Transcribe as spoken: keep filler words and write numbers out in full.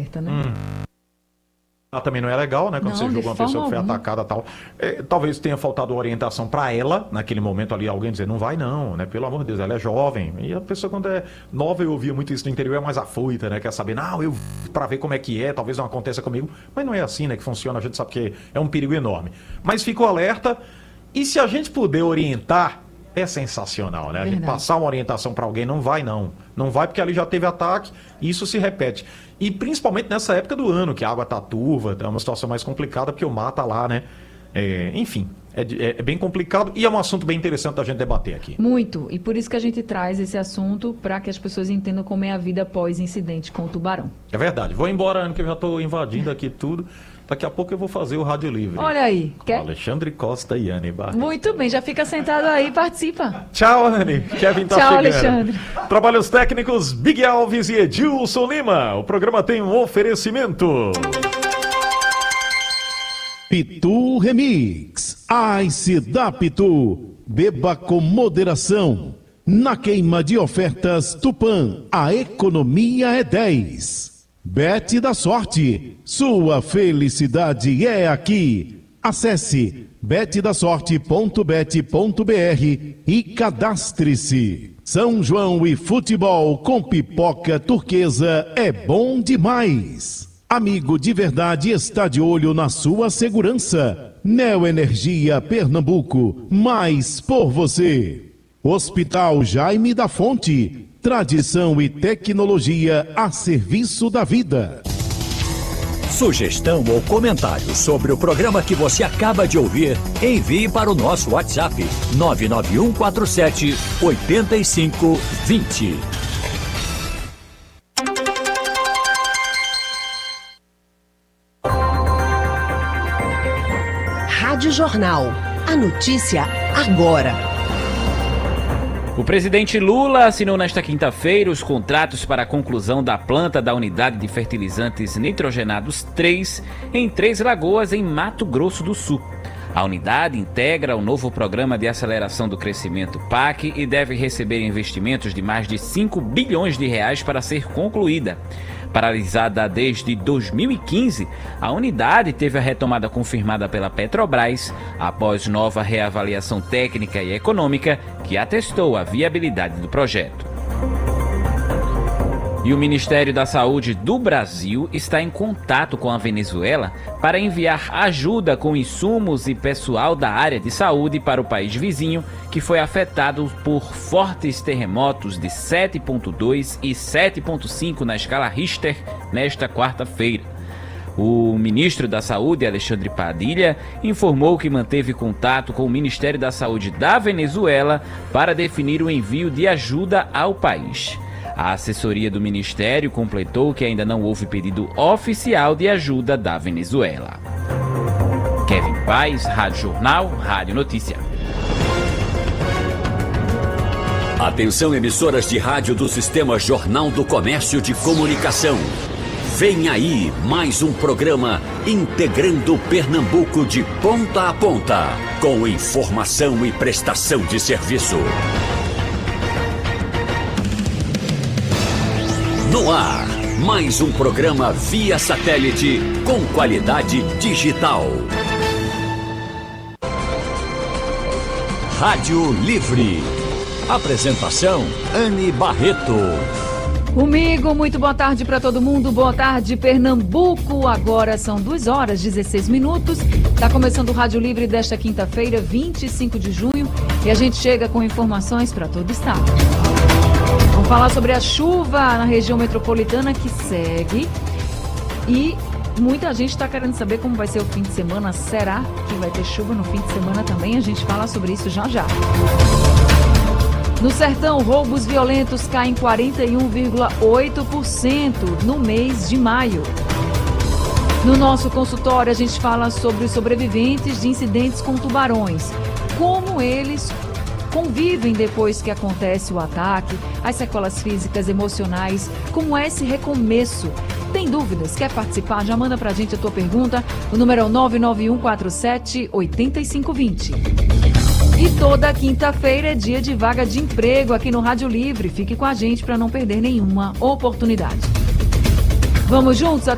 alerta, né? Hum. Ah, também não é legal, né? Quando Não, você julga de uma pessoa que foi forma atacada e tal. É, talvez tenha faltado orientação para ela, naquele momento ali, alguém dizer, não vai não, né? Pelo amor de Deus, ela é jovem. E a pessoa, quando é nova, eu ouvia muito isso no interior, é mais afoita, né? Quer saber, não, eu para ver como é que é, talvez não aconteça comigo. Mas não é assim, né? Que funciona, a gente sabe que é um perigo enorme. Mas fica o alerta. E se a gente puder orientar, é sensacional, né? A gente Verdade. passar uma orientação para alguém, não vai não. Não vai porque ali já teve ataque e isso se repete. E principalmente nessa época do ano, que a água tá turva, é uma situação mais complicada porque o mar tá lá, né? É, enfim, é, é bem complicado e é um assunto bem interessante da gente debater aqui. Muito, e por isso que a gente traz esse assunto para que as pessoas entendam como é a vida após incidente com o tubarão. É verdade. Vou embora, Ana, que eu já estou invadindo aqui tudo. Daqui a pouco eu vou fazer o Rádio Livre. Olha aí, quer? Alexandre Costa e Anne Barreto. Muito bem, já fica sentado aí, participa. Tchau, Anne. Kevin tá Tchau, chegando. Alexandre. Trabalhos técnicos, Big Alves e Edilson Lima. O programa tem um oferecimento. Pitu Remix. Ice da Pitu. Beba com moderação. Na queima de ofertas Tupã, a economia é dez. Bet da Sorte. Sua felicidade é aqui. Acesse bet da sorte ponto bet ponto br e cadastre-se. São João e futebol com pipoca turquesa é bom demais. Amigo de verdade está de olho na sua segurança. Neoenergia Pernambuco, mais por você. Hospital Jaime da Fonte, tradição e tecnologia a serviço da vida. Sugestão ou comentário sobre o programa que você acaba de ouvir, envie para o nosso WhatsApp nove nove um quatro sete oito cinco dois zero. Rádio Jornal. A notícia agora. O presidente Lula assinou nesta quinta-feira os contratos para a conclusão da planta da unidade de fertilizantes nitrogenados três em Três Lagoas, em Mato Grosso do Sul. A unidade integra o novo Programa de Aceleração do Crescimento P A C e deve receber investimentos de mais de cinco bilhões de reais para ser concluída. Paralisada desde dois mil e quinze, a unidade teve a retomada confirmada pela Petrobras após nova reavaliação técnica e econômica que atestou a viabilidade do projeto. E o Ministério da Saúde do Brasil está em contato com a Venezuela para enviar ajuda com insumos e pessoal da área de saúde para o país vizinho, que foi afetado por fortes terremotos de sete ponto dois e sete ponto cinco na escala Richter nesta quarta-feira. O ministro da Saúde, Alexandre Padilha, informou que manteve contato com o Ministério da Saúde da Venezuela para definir o envio de ajuda ao país. A assessoria do Ministério completou que ainda não houve pedido oficial de ajuda da Venezuela. Kevin Paz, Rádio Jornal, Rádio Notícia. Atenção, emissoras de rádio do Sistema Jornal do Comércio de Comunicação. Vem aí mais um programa integrando Pernambuco de ponta a ponta, com informação e prestação de serviço. No ar, mais um programa via satélite com qualidade digital. Rádio Livre. Apresentação, Anne Barreto. Comigo, muito boa tarde para todo mundo, boa tarde Pernambuco, agora são duas horas e dezesseis minutos, está começando o Rádio Livre desta quinta-feira, vinte e cinco de junho, e a gente chega com informações para todo o estado. Vamos falar sobre a chuva na região metropolitana que segue e muita gente está querendo saber como vai ser o fim de semana, será que vai ter chuva no fim de semana também? A gente fala sobre isso já já. No Sertão, roubos violentos caem quarenta e um vírgula oito por cento no mês de maio. No nosso consultório, a gente fala sobre os sobreviventes de incidentes com tubarões. Como eles convivem depois que acontece o ataque, as sequelas físicas, emocionais, como é esse recomeço. Tem dúvidas? Quer participar? Já manda pra gente a tua pergunta. O número é o nove nove um quatro sete oito cinco dois zero. E toda quinta-feira é dia de vaga de emprego aqui no Rádio Livre. Fique com a gente para não perder nenhuma oportunidade. Vamos juntos?